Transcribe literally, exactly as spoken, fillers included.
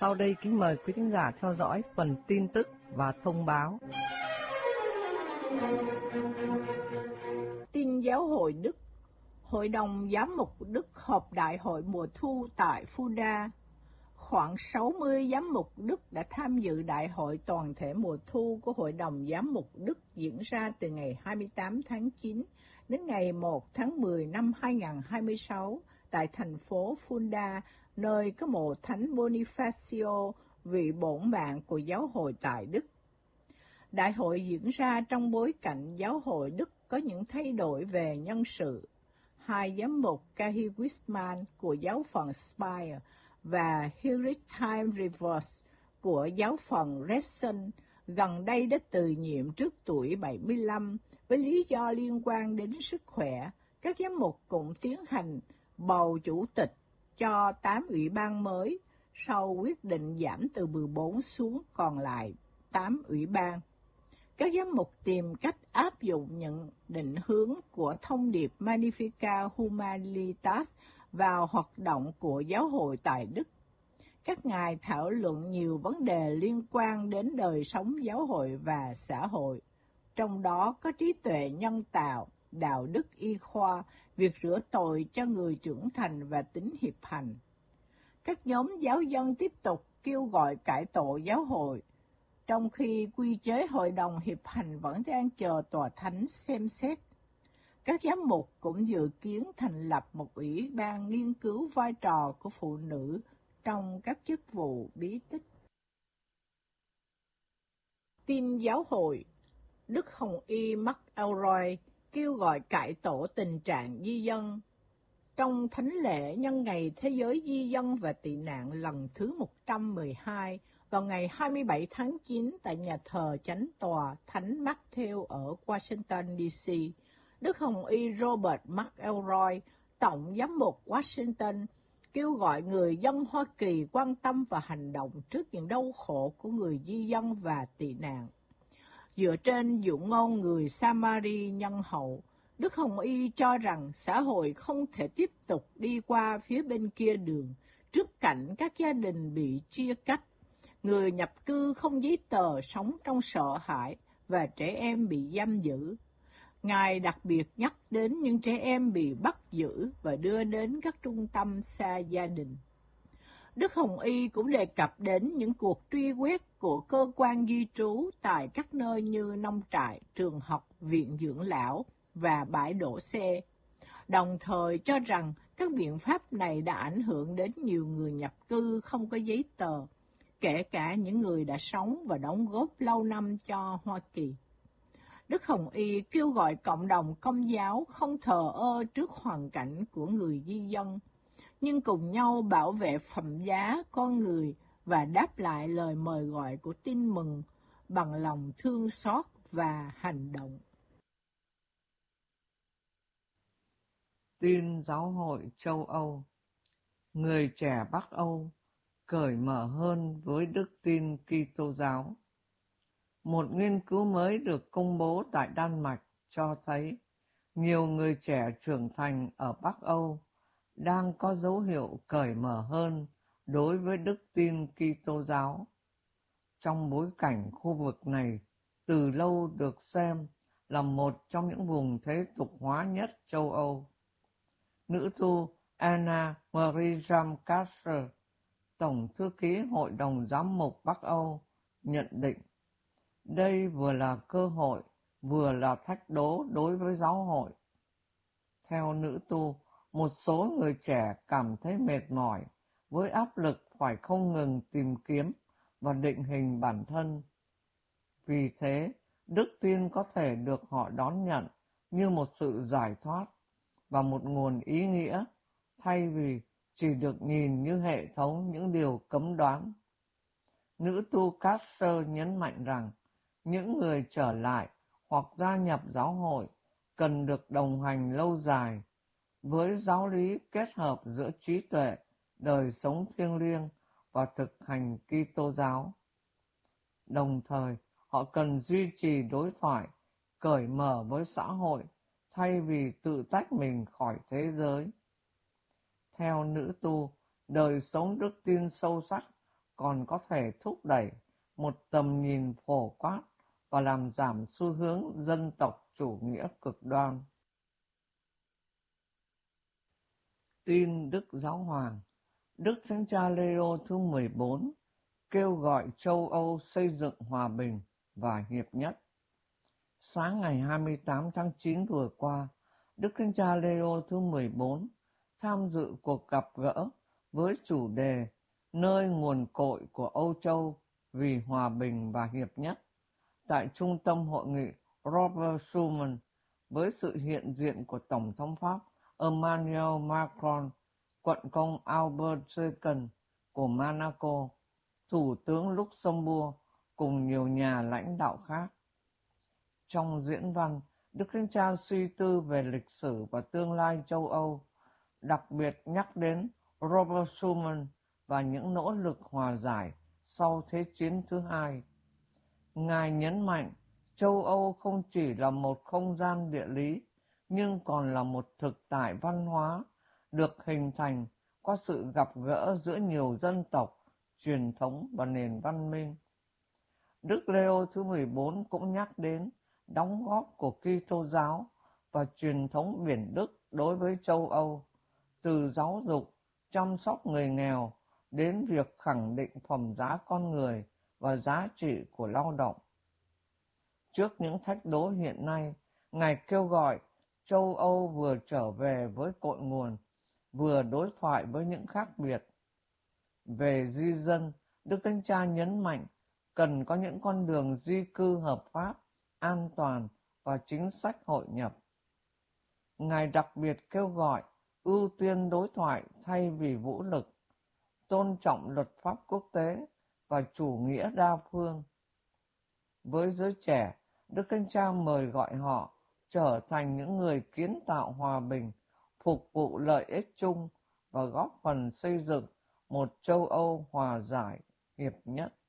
Sau đây kính mời quý thính giả theo dõi phần tin tức và thông báo. Tin giáo hội Đức. Hội đồng Giám mục Đức họp đại hội mùa thu tại Fulda. Khoảng sáu mươi giám mục Đức đã tham dự đại hội toàn thể mùa thu của Hội đồng Giám mục Đức diễn ra từ ngày hai mươi tám tháng chín đến ngày một tháng mười năm hai nghìn không trăm hai mươi sáu tại thành phố Fulda, nơi có mộ Thánh Bonifacio, vị bổn mạng của giáo hội tại Đức. Đại hội diễn ra trong bối cảnh giáo hội Đức có những thay đổi về nhân sự. Hai giám mục Kahi Wisman của giáo phận Speyer và Heinrich Time Rivers của giáo phận Ressen gần đây đã từ nhiệm trước tuổi bảy mươi lăm với lý do liên quan đến sức khỏe. Các giám mục cũng tiến hành bầu chủ tịch cho tám ủy ban mới sau quyết định giảm từ mười bốn xuống còn lại tám ủy ban. Các giám mục tìm cách áp dụng những định hướng của thông điệp Magnificat Humanitas vào hoạt động của giáo hội tại Đức. Các ngài thảo luận nhiều vấn đề liên quan đến đời sống giáo hội và xã hội, trong đó có trí tuệ nhân tạo, đạo đức y khoa, việc rửa tội cho người trưởng thành và tính hiệp hành. Các nhóm giáo dân tiếp tục kêu gọi cải tổ giáo hội, trong khi quy chế hội đồng hiệp hành vẫn đang chờ tòa thánh xem xét. Các giám mục cũng dự kiến thành lập một ủy ban nghiên cứu vai trò của phụ nữ trong các chức vụ bí tích. Tin giáo hội. Đức Hồng Y McElroy kêu gọi cải tổ tình trạng di dân. Trong thánh lễ nhân ngày Thế giới di dân và tị nạn lần thứ một trăm mười hai, vào ngày hai mươi bảy tháng chín tại nhà thờ Chánh tòa Thánh Matthew ở Washington, đê xê, Đức Hồng Y Robert McElroy, Tổng giám mục Washington, kêu gọi người dân Hoa Kỳ quan tâm và hành động trước những đau khổ của người di dân và tị nạn. Dựa trên dụ ngôn người Samari nhân hậu, Đức Hồng Y cho rằng xã hội không thể tiếp tục đi qua phía bên kia đường trước cảnh các gia đình bị chia cách, người nhập cư không giấy tờ sống trong sợ hãi và trẻ em bị giam giữ. Ngài đặc biệt nhắc đến những trẻ em bị bắt giữ và đưa đến các trung tâm xa gia đình. Đức Hồng Y cũng đề cập đến những cuộc truy quét của cơ quan di trú tại các nơi như nông trại, trường học, viện dưỡng lão và bãi đổ xe, đồng thời cho rằng các biện pháp này đã ảnh hưởng đến nhiều người nhập cư không có giấy tờ, kể cả những người đã sống và đóng góp lâu năm cho Hoa Kỳ. Đức Hồng Y kêu gọi cộng đồng Công giáo không thờ ơ trước hoàn cảnh của người di dân, nhưng cùng nhau bảo vệ phẩm giá con người và đáp lại lời mời gọi của tin mừng bằng lòng thương xót và hành động. Tin giáo hội châu Âu. Người trẻ Bắc Âu cởi mở hơn với đức tin Kitô giáo. Một nghiên cứu mới được công bố tại Đan Mạch cho thấy nhiều người trẻ trưởng thành ở Bắc Âu đang có dấu hiệu cởi mở hơn đối với đức tin Kitô giáo. Trong bối cảnh khu vực này từ lâu được xem là một trong những vùng thế tục hóa nhất châu Âu. Nữ tu Anna Marie Jamkasser, Tổng thư ký Hội đồng Giám mục Bắc Âu, nhận định đây vừa là cơ hội, vừa là thách đố đối với giáo hội. Theo nữ tu, một số người trẻ cảm thấy mệt mỏi với áp lực phải không ngừng tìm kiếm và định hình bản thân. Vì thế, đức tin có thể được họ đón nhận như một sự giải thoát và một nguồn ý nghĩa, thay vì chỉ được nhìn như hệ thống những điều cấm đoán. Nữ tu Kasser nhấn mạnh rằng những người trở lại hoặc gia nhập giáo hội cần được đồng hành lâu dài với giáo lý kết hợp giữa trí tuệ, đời sống thiêng liêng và thực hành Kitô giáo. Đồng thời, họ cần duy trì đối thoại, cởi mở với xã hội thay vì tự tách mình khỏi thế giới. Theo nữ tu, đời sống đức tin sâu sắc còn có thể thúc đẩy một tầm nhìn phổ quát và làm giảm xu hướng dân tộc chủ nghĩa cực đoan. Tin Đức Giáo Hoàng. Đức Thánh Cha Leo thứ mười bốn kêu gọi châu Âu xây dựng hòa bình và hiệp nhất. Sáng ngày hai mươi tám tháng chín vừa qua, Đức Thánh Cha Leo thứ mười bốn tham dự cuộc gặp gỡ với chủ đề Nơi nguồn cội của Âu Châu vì hòa bình và hiệp nhất tại Trung tâm Hội nghị Robert Schuman với sự hiện diện của Tổng thống Pháp Emmanuel Macron, Quận công Albert Second của Monaco, Thủ tướng Luxembourg cùng nhiều nhà lãnh đạo khác. Trong diễn văn, Đức Thánh Cha suy tư về lịch sử và tương lai châu Âu, đặc biệt nhắc đến Robert Schuman và những nỗ lực hòa giải sau Thế chiến thứ hai. Ngài nhấn mạnh châu Âu không chỉ là một không gian địa lý, nhưng còn là một thực tại văn hóa, được hình thành qua sự gặp gỡ giữa nhiều dân tộc, truyền thống và nền văn minh. Đức Leo thứ mười bốn cũng nhắc đến đóng góp của Kitô giáo và truyền thống biển Đức đối với châu Âu, từ giáo dục, chăm sóc người nghèo đến việc khẳng định phẩm giá con người và giá trị của lao động. Trước những thách đố hiện nay, Ngài kêu gọi châu Âu vừa trở về với cội nguồn, vừa đối thoại với những khác biệt. Về di dân, Đức Thánh Cha nhấn mạnh cần có những con đường di cư hợp pháp, an toàn và chính sách hội nhập. Ngài đặc biệt kêu gọi ưu tiên đối thoại thay vì vũ lực, tôn trọng luật pháp quốc tế và chủ nghĩa đa phương. Với giới trẻ, Đức Thánh Cha mời gọi họ trở thành những người kiến tạo hòa bình, phục vụ lợi ích chung và góp phần xây dựng một châu Âu hòa giải, hiệp nhất.